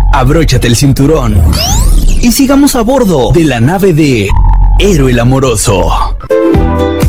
abróchate el cinturón y sigamos a bordo de la nave de Héroe el Amoroso.